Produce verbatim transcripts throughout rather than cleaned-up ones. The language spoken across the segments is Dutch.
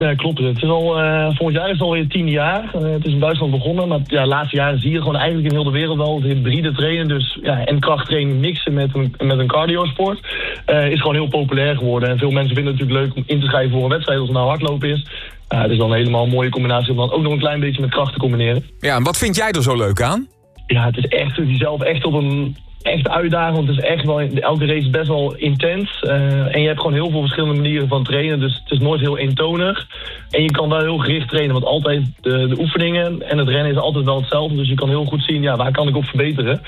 Ja, klopt. Het is al, uh, volgend jaar is het alweer tien jaar. Uh, het is in Duitsland begonnen, maar ja, de laatste jaren zie je gewoon eigenlijk in heel de wereld wel het hybride trainen. Dus ja, en krachttraining mixen met een, met een cardiosport uh, is gewoon heel populair geworden. En veel mensen vinden het natuurlijk leuk om in te schrijven voor een wedstrijd als het nou hardlopen is. Uh, het is dan helemaal een mooie combinatie om dan ook nog een klein beetje met kracht te combineren. Ja, en wat vind jij er zo leuk aan? Ja, het is echt jezelf echt op een echt uitdaging. Want het is echt wel, elke race is best wel intens. Uh, en je hebt gewoon heel veel verschillende manieren van trainen. Dus het is nooit heel eentonig. En je kan wel heel gericht trainen. Want altijd de, de oefeningen en het rennen is altijd wel hetzelfde. Dus je kan heel goed zien, ja, waar kan ik op verbeteren.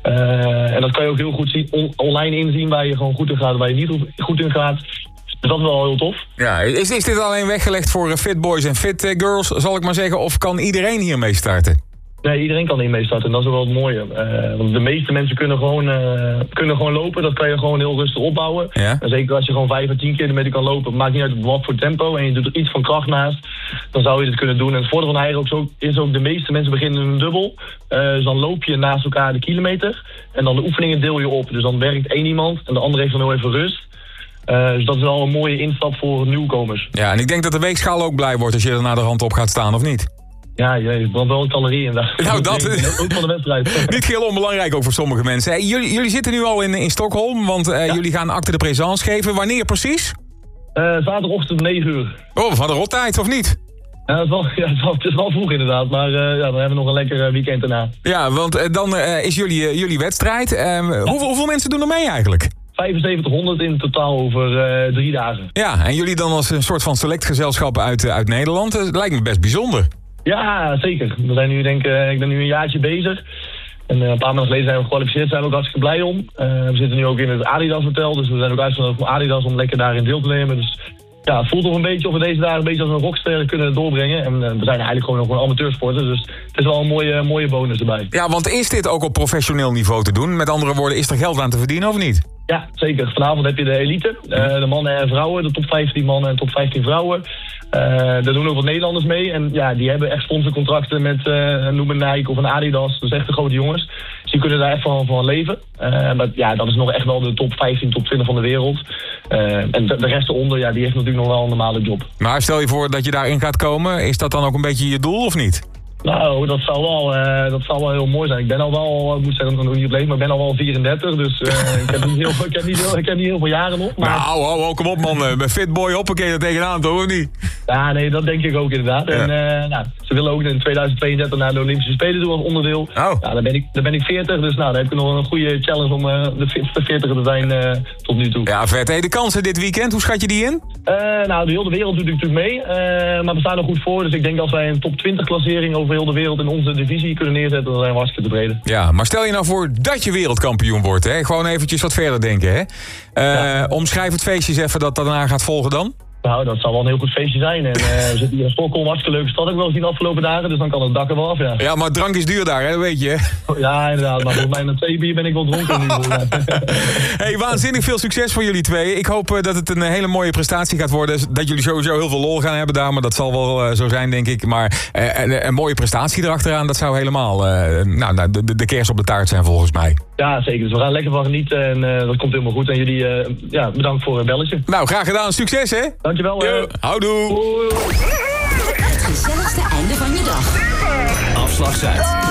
Uh, en dat kan je ook heel goed zien, on, online inzien waar je gewoon goed in gaat en waar je niet goed in gaat. Dus dat is wel heel tof. Ja, is, is dit alleen weggelegd voor fit boys en fit girls, zal ik maar zeggen? Of kan iedereen hiermee starten? Nee, iedereen kan hiermee starten en dat is wel het mooie. Uh, want de meeste mensen kunnen gewoon, uh, kunnen gewoon lopen. Dat kan je gewoon heel rustig opbouwen. Ja. En zeker als je gewoon vijf à tien keer ermee kan lopen. Maakt niet uit wat voor tempo. En je doet er iets van kracht naast. Dan zou je dit kunnen doen. En het voordeel van eigenlijk ook zo, is ook de meeste mensen beginnen in een dubbel. Uh, dus dan loop je naast elkaar de kilometer. En dan de oefeningen deel je op. Dus dan werkt één iemand en de andere heeft dan heel even rust. Uh, dus dat is wel een mooie instap voor nieuwkomers. Ja, en ik denk dat de weegschaal ook blij wordt als je er naar de rand op gaat staan, of niet? Ja, je brandt wel calorieën. Nou, dat is ook van de wedstrijd. Niet heel onbelangrijk ook voor sommige mensen. Hey, jullie, jullie zitten nu al in, in Stockholm, want uh, ja. jullie gaan acte de présence geven. Wanneer precies? Uh, zaterdagochtend negen uur. Oh, van de rottijd, of niet? Ja, het is wel, ja, het is wel vroeg inderdaad, maar uh, ja, dan hebben we nog een lekker weekend daarna. Ja, want uh, dan uh, is jullie, uh, jullie wedstrijd. Uh, ja. hoeveel, hoeveel mensen doen er mee eigenlijk? vijfenzeventighonderd in totaal over uh, drie dagen. Ja, en jullie dan als een soort van select gezelschap uit, uh, uit Nederland. Dat lijkt me best bijzonder. Ja, zeker. We zijn nu, denk, uh, ik ben nu een jaartje bezig. En uh, een paar maanden geleden zijn we gekwalificeerd, zijn we ook hartstikke blij om. Uh, we zitten nu ook in het Adidas Hotel, dus we zijn ook uitgenodigd van Adidas om lekker daarin deel te nemen. Dus ja, het voelt toch een beetje of we deze dagen een beetje als een rockster kunnen doorbrengen. En uh, we zijn eigenlijk gewoon nog een amateursporter, dus het is wel een mooie, mooie bonus erbij. Ja, want is dit ook op professioneel niveau te doen? Met andere woorden, is er geld aan te verdienen of niet? Ja, zeker. Vanavond heb je de elite, uh, de mannen en vrouwen, de top vijftien mannen en top vijftien vrouwen. Uh, daar doen ook wat Nederlanders mee. En ja, die hebben echt sponsorcontracten met uh, noem een Nike of een Adidas. Dat is echt de grote jongens. Dus die kunnen daar echt van, van leven. Uh, maar ja, dat is nog echt wel de top vijftien, top twintig van de wereld. Uh, en de, de rest eronder, ja, die heeft natuurlijk nog wel een normale job. Maar stel je voor dat je daarin gaat komen. Is dat dan ook een beetje je doel of niet? Nou, dat zou wel, uh, dat zou wel heel mooi zijn. Ik ben al wel, ik moet zeggen dat ik nog niet op leef, maar ik ben al wel vierendertig. Dus uh, ik, heb niet heel, ik, heb niet heel, ik heb niet heel veel jaren nog. Maar... Nou, ho, ho, kom op man. Bij Fitboy hoppakee er tegenaan, toch? Of niet? Ja, nee, dat denk ik ook inderdaad. Ja. En uh, nou, ze willen ook in tweeduizend tweeëndertig naar de Olympische Spelen doen als onderdeel. Oh. Ja, dan ben ik, dan ben ik veertig, dus nou, dan heb ik nog een goede challenge om uh, de fitste veertiger te zijn uh, tot nu toe. Ja, vet. Hey, de kansen dit weekend, hoe schat je die in? Uh, nou, de hele wereld doet natuurlijk mee. Uh, maar we staan er goed voor, dus ik denk als wij een top twintig klassering over heel de wereld in onze divisie kunnen neerzetten, dan zijn we hartstikke tevreden. Ja, maar stel je nou voor dat je wereldkampioen wordt, hè? Gewoon eventjes wat verder denken, hè? Uh, ja. Omschrijf het feestje eens even dat daarna gaat volgen dan. Nou, dat zal wel een heel goed feestje zijn. En uh, we zitten hier in Stockholm, hartstikke leuke stad, heb ik wel gezien de afgelopen dagen, dus dan kan het dak er wel af, ja. Ja, maar drank is duur daar, hè? Dat weet je, hè? Ja, inderdaad, maar volgens mij met twee bier ben ik wel dronken nu. Hey, waanzinnig veel succes voor jullie twee. Ik hoop uh, dat het een hele mooie prestatie gaat worden. Dat jullie sowieso heel veel lol gaan hebben daar, maar dat zal wel uh, zo zijn, denk ik. Maar uh, een, een mooie prestatie erachteraan, dat zou helemaal uh, nou, de, de kers op de taart zijn volgens mij. Ja, zeker. Dus we gaan lekker van genieten en uh, dat komt helemaal goed. En jullie, uh, ja, bedankt voor het belletje. Nou, graag gedaan. Succes, hè? Dankjewel. Uh. Houdoe. Het gezelligste einde van je dag. Afslag Zuid.